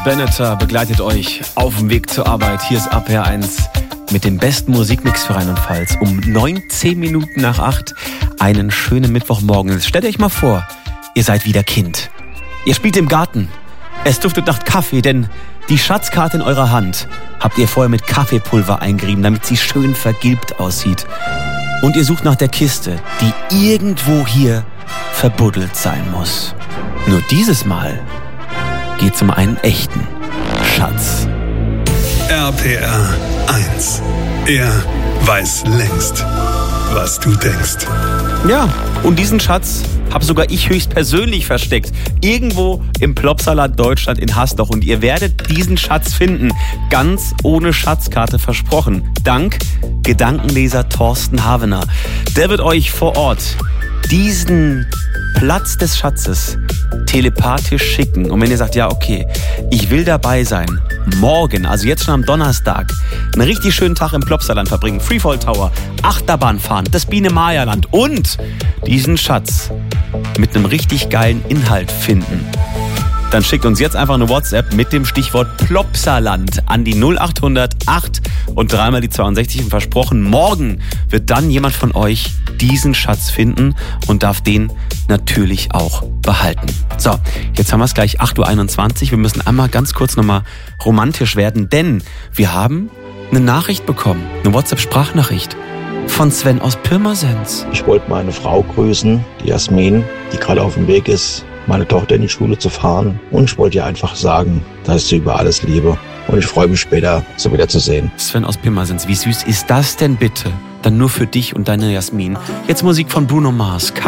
Benatar begleitet euch auf dem Weg zur Arbeit. Hier ist APR1 mit dem besten Musikmix für Rheinland-Pfalz. Um 10 Minuten nach 8 einen schönen Mittwochmorgen. Jetzt stellt euch mal vor, ihr seid wieder Kind. Ihr spielt im Garten. Es duftet nach Kaffee, denn die Schatzkarte in eurer Hand habt ihr vorher mit Kaffeepulver eingerieben, damit sie schön vergilbt aussieht. Und ihr sucht nach der Kiste, die irgendwo hier verbuddelt sein muss. Nur dieses Mal geht's um einen echten Schatz. RPR 1. Er weiß längst, was du denkst. Ja, und diesen Schatz habe sogar ich höchstpersönlich versteckt. Irgendwo im Plopsaland Deutschland in Hasdorf. Und ihr werdet diesen Schatz finden. Ganz ohne Schatzkarte versprochen. Dank Gedankenleser Thorsten Havener. Der wird euch vor Ort diesen Platz des Schatzes telepathisch schicken. Und wenn ihr sagt, ja okay, ich will dabei sein, morgen, also jetzt schon am Donnerstag, einen richtig schönen Tag im Plopsaland verbringen, Freefall Tower, Achterbahn fahren, das Biene-Maya-Land und diesen Schatz mit einem richtig geilen Inhalt finden, dann schickt uns jetzt einfach eine WhatsApp mit dem Stichwort Plopsaland an die 0800 8 und dreimal die 62 und versprochen, morgen wird dann jemand von euch diesen Schatz finden und darf den natürlich auch behalten. So, jetzt haben wir es gleich 8.21 Uhr. Wir müssen einmal ganz kurz nochmal romantisch werden, denn wir haben eine Nachricht bekommen, eine WhatsApp-Sprachnachricht von Sven aus Pirmasens. Ich wollte meine Frau grüßen, die Jasmin, die gerade auf dem Weg ist, meine Tochter in die Schule zu fahren. Und ich wollte ihr einfach sagen, dass ich sie über alles liebe. Und ich freue mich später, sie wieder zu sehen. Sven aus Pirmasens, wie süß ist das denn bitte? Dann nur für dich und deine Jasmin. Jetzt Musik von Bruno Mars.